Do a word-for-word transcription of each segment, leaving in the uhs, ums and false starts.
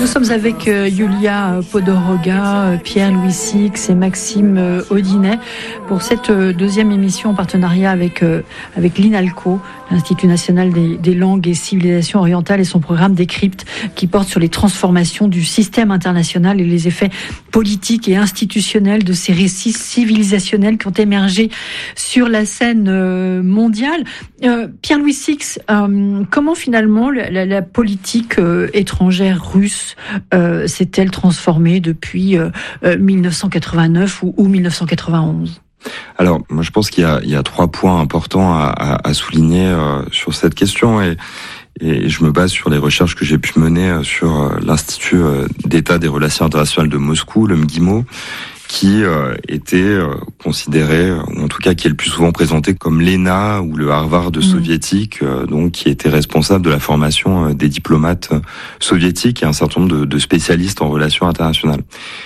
Nous sommes avec euh, Yulia Podoroga, euh, Pierre-Louis Six et Maxime euh, Audinet pour cette euh, deuxième émission en partenariat avec, euh, avec l'INALCO, l'Institut national des, des langues et civilisations orientales, et son programme Décrypte qui porte sur les transformations du système international et les effets politiques et institutionnels de ces récits civilisationnels qui ont émergé sur la scène euh, mondiale. Euh, Pierre-Louis Six, euh, comment finalement la, la, la politique euh, étrangère russe euh, s'est-elle transformée depuis euh, euh, dix-neuf cent quatre-vingt-neuf ou, ou dix-neuf cent quatre-vingt-onze ? Alors, moi, je pense qu'il y a, il y a trois points importants à, à, à souligner euh, sur cette question, et, et je me base sur les recherches que j'ai pu mener sur euh, l'Institut d'État des Relations internationales de Moscou, le M G I M O, qui euh, était euh, considéré, ou en tout cas qui est le plus souvent présenté comme l'E N A ou le Harvard mmh. soviétique, euh, donc qui était responsable de la formation euh, des diplomates soviétiques et un certain nombre de, de spécialistes en relations internationales.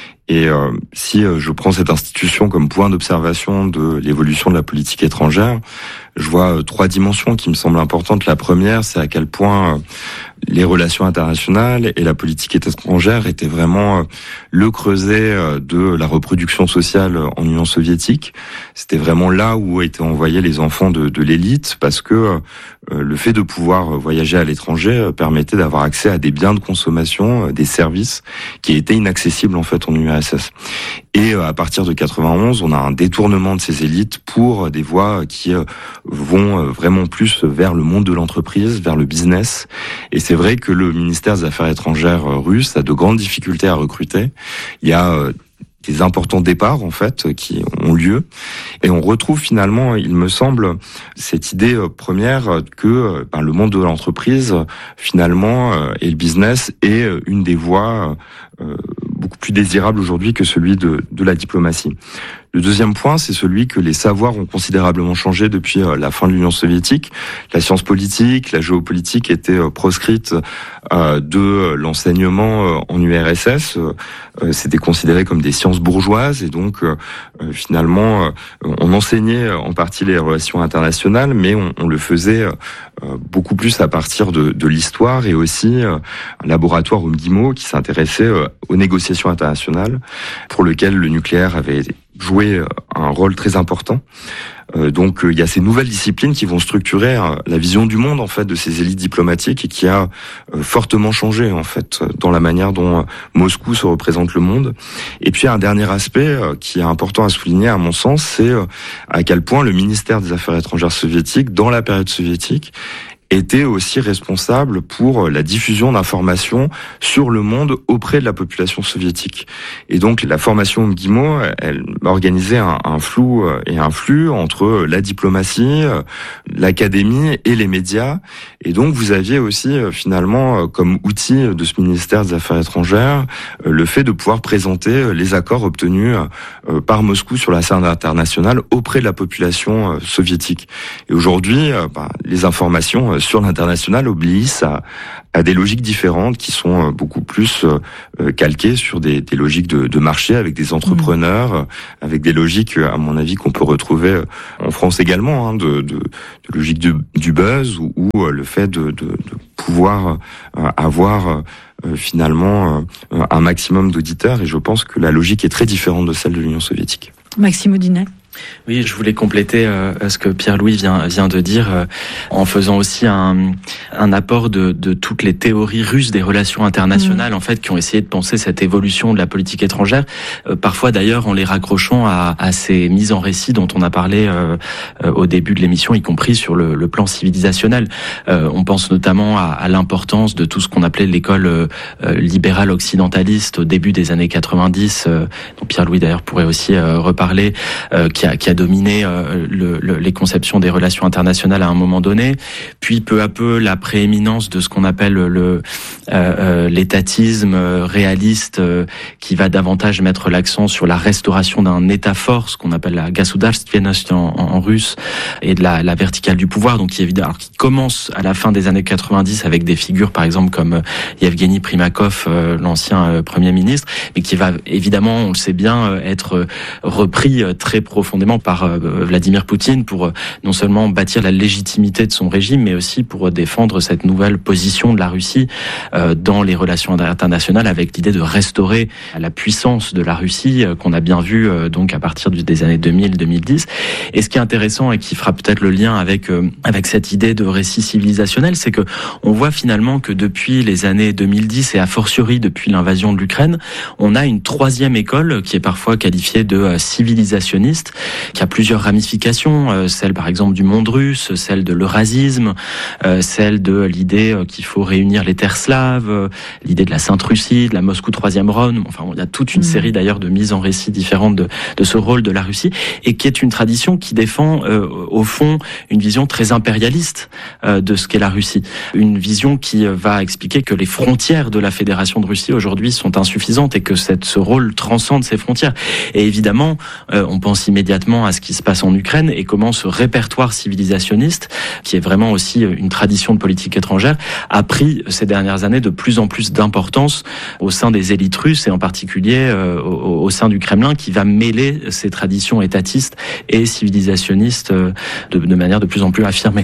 Et euh, si euh, je prends cette institution comme point d'observation de l'évolution de la politique étrangère, je vois euh, trois dimensions qui me semblent importantes. La première, c'est à quel point euh, les relations internationales et la politique étrangère étaient vraiment euh, le creuset euh, de la reproduction sociale en Union soviétique. C'était vraiment là où étaient envoyés les enfants de, de l'élite, parce que euh, le fait de pouvoir voyager à l'étranger euh, permettait d'avoir accès à des biens de consommation, euh, des services qui étaient inaccessibles en fait en U R S S. Et euh, à partir de quatre-vingt-onze, on a un détournement de ces élites pour des voies qui euh, vont euh, vraiment plus vers le monde de l'entreprise, vers le business. Et c'est vrai que le ministère des Affaires étrangères russe a de grandes difficultés à recruter. Il y a euh, des importants départs en fait qui ont lieu, et on retrouve finalement, il me semble, cette idée première que ben, le monde de l'entreprise finalement euh, et le business est une des voies euh, beaucoup plus désirables aujourd'hui que celui de, de la diplomatie. Le deuxième point, c'est celui que les savoirs ont considérablement changé depuis la fin de l'Union soviétique. La science politique, la géopolitique étaient proscrites de l'enseignement en U R S S. C'était considéré comme des sciences bourgeoises, et donc finalement, on enseignait en partie les relations internationales, mais on, on le faisait beaucoup plus à partir de, de l'histoire, et aussi un laboratoire au M G I M O qui s'intéressait aux négociations internationales, pour lequel le nucléaire avait joué un rôle très important. Euh, donc il euh, y a ces nouvelles disciplines qui vont structurer euh, la vision du monde en fait de ces élites diplomatiques, et qui a euh, fortement changé en fait dans la manière dont euh, Moscou se représente le monde. Et puis un dernier aspect euh, qui est important à souligner à mon sens, c'est euh, à quel point le ministère des Affaires étrangères soviétique, dans la période soviétique, était aussi responsable pour la diffusion d'informations sur le monde auprès de la population soviétique. Et donc la formation au M G I M O, elle organisait un, un flou et un flux entre la diplomatie, l'académie et les médias. Et donc vous aviez aussi finalement comme outil de ce ministère des Affaires étrangères le fait de pouvoir présenter les accords obtenus par Moscou sur la scène internationale auprès de la population soviétique. Et aujourd'hui, bah, les informations sur l'international obéissent à, à des logiques différentes qui sont beaucoup plus euh, calquées sur des, des logiques de, de marché, avec des entrepreneurs, mmh. avec des logiques, à mon avis, qu'on peut retrouver en France également, hein, de, de, de logique du, du buzz, ou, ou le fait de, de, de pouvoir euh, avoir euh, finalement euh, un maximum d'auditeurs. Et je pense que la logique est très différente de celle de l'Union soviétique. Maxime Audinet. Oui, je voulais compléter euh, ce que Pierre-Louis vient vient de dire, euh, en faisant aussi un un apport de de toutes les théories russes des relations internationales, mmh. en fait, qui ont essayé de penser cette évolution de la politique étrangère, euh, parfois d'ailleurs en les raccrochant à à ces mises en récit dont on a parlé euh, euh, au début de l'émission, y compris sur le, le plan civilisationnel. Euh, on pense notamment à, à l'importance de tout ce qu'on appelait l'école euh, libérale occidentaliste au début des années quatre-vingt-dix, euh, dont Pierre-Louis d'ailleurs pourrait aussi euh, reparler, euh, qui a, qui a dominé euh, le, le, les conceptions des relations internationales à un moment donné, puis peu à peu la prééminence de ce qu'on appelle le euh, euh, l'étatisme réaliste, euh, qui va davantage mettre l'accent sur la restauration d'un État fort, ce qu'on appelle la государственность en, en, en russe, et de la, la verticale du pouvoir, donc qui, évidemment, alors, qui commence à la fin des années quatre-vingt-dix avec des figures par exemple comme Yevgeny Primakov, euh, l'ancien euh, Premier ministre, mais qui va évidemment, on le sait bien, euh, être repris euh, très profondément par euh, Vladimir Poutine pour euh, non seulement bâtir la légitimité de son régime, mais aussi pour défendre cette nouvelle position de la Russie euh, dans les relations internationales, avec l'idée de restaurer la puissance de la Russie euh, qu'on a bien vu euh, donc à partir du, des années deux mille deux mille dix. Et ce qui est intéressant et qui fera peut-être le lien avec euh, avec cette idée de récit civilisationnel, c'est que on voit finalement que depuis les années deux mille dix et a fortiori depuis l'invasion de l'Ukraine, on a une troisième école qui est parfois qualifiée de euh, civilisationniste, qui a plusieurs ramifications, euh, celle par exemple du monde russe, celle de l'eurasisme, euh, celle de l'idée euh, qu'il faut réunir les terres slaves, euh, l'idée de la Sainte Russie, de la Moscou troisième Rome. Enfin, il y a toute une mmh. série d'ailleurs de mises en récit différentes de, de ce rôle de la Russie, et qui est une tradition qui défend euh, au fond une vision très impérialiste euh, de ce qu'est la Russie, une vision qui euh, va expliquer que les frontières de la Fédération de Russie aujourd'hui sont insuffisantes et que cette, ce rôle transcende ces frontières. Et évidemment, euh, on pense immédiatement à ce qui se passe en Ukraine et comment ce répertoire civilisationniste, qui est vraiment aussi une tradition de politique étrangère, a pris ces dernières années de plus en plus d'importance au sein des élites russes et en particulier euh, au, au sein du Kremlin, qui va mêler ces traditions étatistes et civilisationnistes euh, de, de manière de plus en plus affirmée.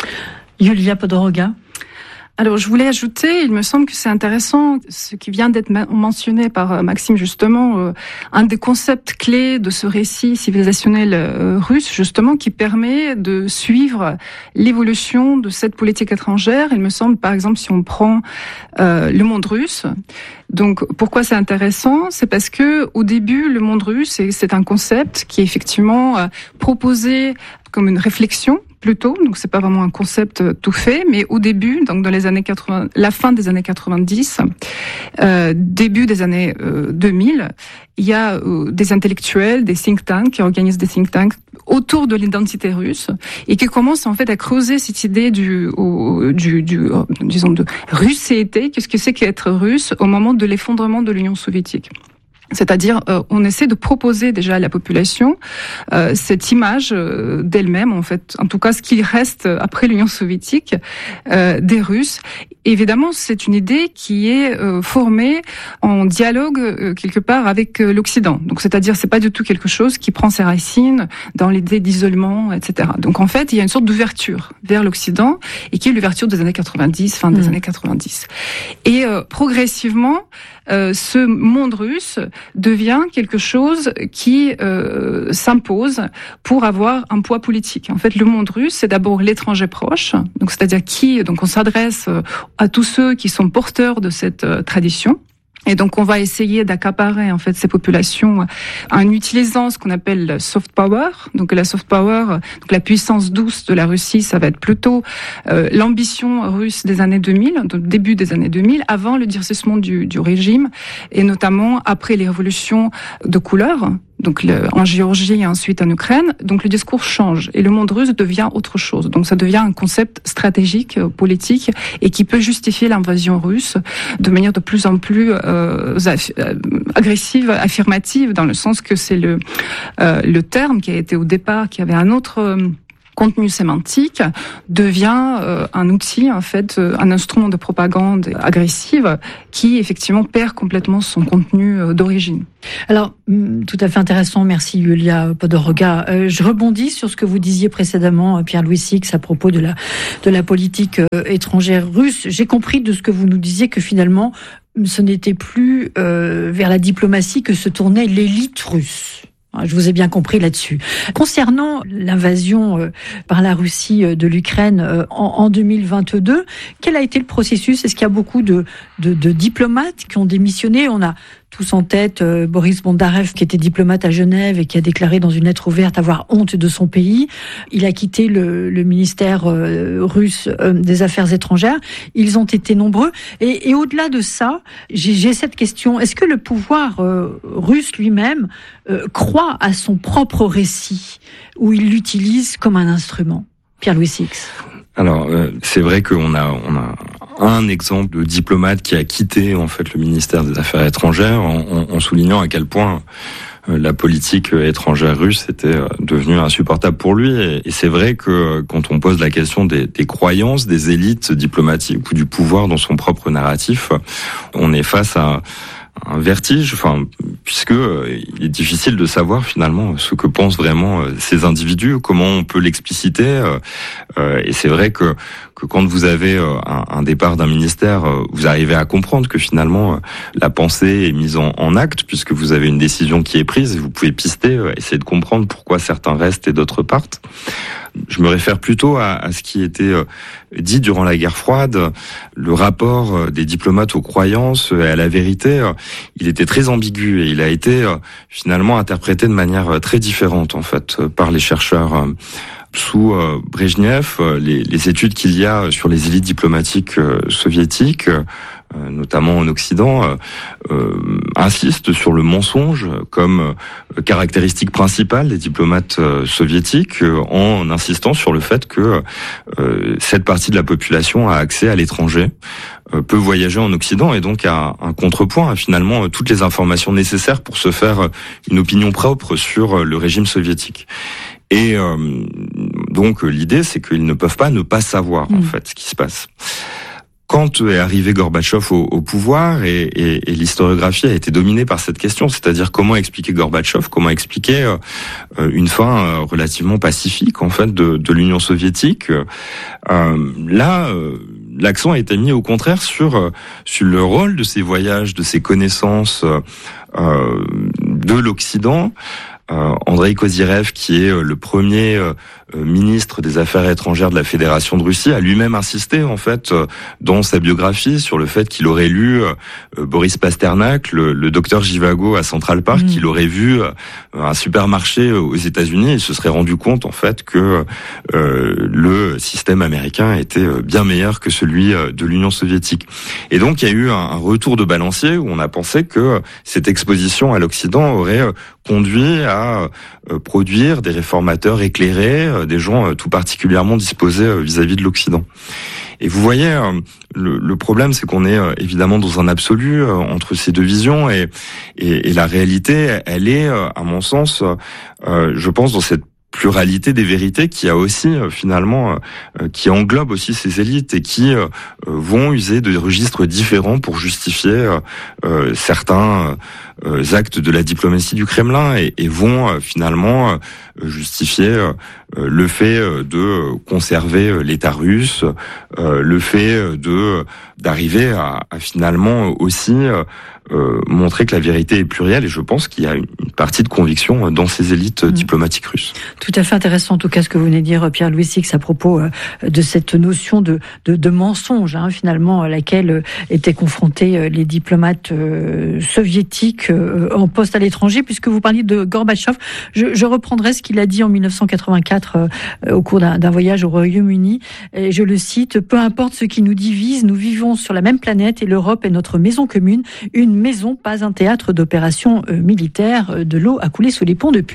Yulia Podoroga. Alors, je voulais ajouter, il me semble que c'est intéressant, ce qui vient d'être mentionné par Maxime, justement, euh, un des concepts clés de ce récit civilisationnel euh, russe, justement, qui permet de suivre l'évolution de cette politique étrangère. Il me semble, par exemple, si on prend euh, le monde russe. Donc, pourquoi c'est intéressant? C'est parce que, au début, le monde russe, c'est un concept qui est effectivement euh, proposé comme une réflexion, plutôt, donc c'est pas vraiment un concept tout fait, mais au début, donc dans les années quatre-vingts, la fin des années quatre-vingt-dix, euh, début des années euh, deux mille, il y a euh, des intellectuels, des think tanks qui organisent des think tanks autour de l'identité russe et qui commencent en fait à creuser cette idée du, au, du, du euh, disons de russéité, qu'est-ce que c'est qu'être russe au moment de l'effondrement de l'Union soviétique. C'est-à-dire, euh, on essaie de proposer déjà à la population euh, cette image euh, d'elle-même, en fait, en tout cas ce qui reste après l'Union soviétique, euh, des Russes. Évidemment, c'est une idée qui est euh, formée en dialogue euh, quelque part avec euh, l'Occident. Donc, c'est-à-dire, c'est pas du tout quelque chose qui prend ses racines dans l'idée d'isolement, et cetera. Donc, en fait, il y a une sorte d'ouverture vers l'Occident et qui est l'ouverture des années quatre-vingt-dix, fin des mmh. années quatre-vingt-dix. Et euh, progressivement, euh, ce monde russe devient quelque chose qui euh, s'impose pour avoir un poids politique. En fait, le monde russe, c'est d'abord l'étranger proche, donc c'est-à-dire qui, donc on s'adresse à tous ceux qui sont porteurs de cette euh, tradition. Et donc, on va essayer d'accaparer, en fait, ces populations en utilisant ce qu'on appelle le soft power. Donc, la soft power, donc la puissance douce de la Russie, ça va être plutôt euh, l'ambition russe des années deux mille, donc début des années deux mille, avant le durcissement du, du régime, et notamment après les révolutions de couleur. Donc le, en Géorgie et ensuite en Ukraine, donc le discours change et le monde russe devient autre chose. Donc ça devient un concept stratégique, euh, politique, et qui peut justifier l'invasion russe de manière de plus en plus euh, agressive, affirmative, dans le sens que c'est le euh, le terme qui a été au départ, qui avait un autre euh, contenu sémantique, devient euh, un outil, en fait, euh, un instrument de propagande agressive qui, effectivement, perd complètement son contenu euh, d'origine. Alors, tout à fait intéressant, merci Yulia Podoroga. Euh, je rebondis sur ce que vous disiez précédemment, Pierre-Louis Six, à propos de la, de la politique euh, étrangère russe. J'ai compris de ce que vous nous disiez que finalement, ce n'était plus euh, vers la diplomatie que se tournait l'élite russe. Je vous ai bien compris là-dessus. Concernant l'invasion euh, par la Russie euh, de l'Ukraine euh, en, en deux mille vingt-deux, quel a été le processus? Est-ce qu'il y a beaucoup de, de, de diplomates qui ont démissionné? On a tous en tête euh, Boris Bondarev, qui était diplomate à Genève et qui a déclaré dans une lettre ouverte avoir honte de son pays. Il a quitté le, le ministère euh, russe euh, des Affaires étrangères. Ils ont été nombreux. Et, et au-delà de ça, j'ai, j'ai cette question. Est-ce que le pouvoir euh, russe lui-même euh, croit à son propre récit ou il l'utilise comme un instrument? Pierre-Louis Six. Alors, euh, c'est vrai qu'on a, on a un exemple de diplomate qui a quitté en fait le ministère des Affaires étrangères en, en, en soulignant à quel point euh, la politique étrangère russe était euh, devenue insupportable pour lui. Et, et c'est vrai que euh, quand on pose la question des, des croyances des élites diplomatiques ou du pouvoir dans son propre narratif, on est face à un vertige, enfin, puisque euh, il est difficile de savoir finalement ce que pensent vraiment euh, ces individus, comment on peut l'expliciter. Euh, euh, et c'est vrai que que quand vous avez euh, un, un départ d'un ministère, euh, vous arrivez à comprendre que finalement euh, la pensée est mise en, en acte, puisque vous avez une décision qui est prise et vous pouvez pister, euh, essayer de comprendre pourquoi certains restent et d'autres partent. Je me réfère plutôt à, à ce qui était euh, dit durant la guerre froide, le rapport euh, des diplomates aux croyances et à la vérité. Euh, il était très ambigu et il a été euh, finalement interprété de manière euh, très différente en fait euh, par les chercheurs. Euh, Sous euh, Brejnev, euh, les, les études qu'il y a sur les élites diplomatiques euh, soviétiques, euh, notamment en Occident, euh, euh, insistent sur le mensonge comme euh, caractéristique principale des diplomates euh, soviétiques, euh, en insistant sur le fait que euh, cette partie de la population a accès à l'étranger, euh, peut voyager en Occident et donc a un contrepoint à finalement toutes les informations nécessaires pour se faire une opinion propre sur le régime soviétique. Et euh, donc l'idée, c'est qu'ils ne peuvent pas ne pas savoir en mmh. fait ce qui se passe. Quand est arrivé Gorbatchev au, au pouvoir, et, et, et l'historiographie a été dominée par cette question, c'est-à-dire comment expliquer Gorbatchev, comment expliquer euh, une fin euh, relativement pacifique en fait de, de l'Union soviétique. Euh, là, euh, l'accent a été mis au contraire sur euh, sur le rôle de ces voyages, de ces connaissances euh, de l'Occident. Euh, Andrei Kozyrev, qui est euh, le premier euh, ministre des Affaires étrangères de la Fédération de Russie, a lui-même insisté en fait euh, dans sa biographie sur le fait qu'il aurait lu euh, Boris Pasternak, le, le docteur Zhivago à Central Park, mmh. qu'il aurait vu euh, un supermarché aux États-Unis et se serait rendu compte en fait que euh, le système américain était bien meilleur que celui de l'Union soviétique. Et donc il y a eu un, un retour de balancier où on a pensé que cette exposition à l'Occident aurait euh, conduit à euh, produire des réformateurs éclairés, euh, des gens euh, tout particulièrement disposés euh, vis-à-vis de l'Occident. Et vous voyez, euh, le, le problème, c'est qu'on est euh, évidemment dans un absolu euh, entre ces deux visions, et, et, et la réalité, elle est, euh, à mon sens, euh, je pense, dans cette pluralité des vérités qui a aussi euh, finalement euh, qui englobe aussi ces élites et qui euh, vont user de registres différents pour justifier euh, euh, certains euh, actes de la diplomatie du Kremlin et, et vont euh, finalement euh, justifier euh, le fait de conserver l'État russe, euh, le fait de d'arriver à, à finalement aussi euh, Euh, montrer que la vérité est plurielle, et je pense qu'il y a une partie de conviction dans ces élites mmh. diplomatiques russes. Tout à fait intéressant en tout cas ce que vous venez de dire, Pierre-Louis Sixe, à propos de cette notion de, de, de mensonge, hein, finalement, à laquelle étaient confrontés les diplomates euh, soviétiques euh, en poste à l'étranger. Puisque vous parliez de Gorbatchev, je, je reprendrai ce qu'il a dit en mille neuf cent quatre-vingt-quatre euh, au cours d'un, d'un voyage au Royaume-Uni, et je le cite: « Peu importe ce qui nous divise, nous vivons sur la même planète et l'Europe est notre maison commune, une maison, pas un théâtre d'opérations militaires. De l'eau a coulé sous les ponts depuis. »